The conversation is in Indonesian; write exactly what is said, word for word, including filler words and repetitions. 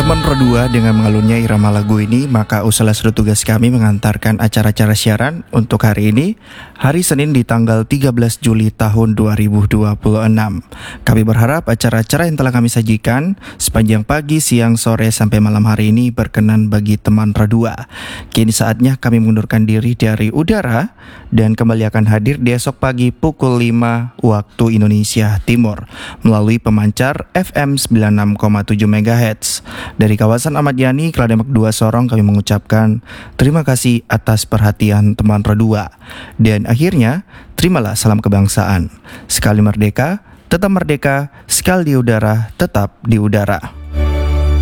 Teman Rodua dengan mengalunnya irama lagu ini, maka usahlah seru tugas kami mengantarkan acara-acara siaran untuk hari ini, hari Senin di tanggal tiga belas Juli tahun dua ribu dua puluh enam. Kami berharap acara-acara yang telah kami sajikan sepanjang pagi, siang, sore, sampai malam hari ini berkenan bagi teman Rodua. Kini saatnya kami mengundurkan diri dari udara dan kembali akan hadir di esok pagi pukul lima waktu Indonesia Timur melalui pemancar F M sembilan puluh enam koma tujuh megahertz. Dari kawasan Ahmad Yani, Klademak dua Sorong, kami mengucapkan terima kasih atas perhatian teman Rodua. Dan akhirnya, terimalah salam kebangsaan. Sekali merdeka, tetap merdeka. Sekali di udara, tetap di udara.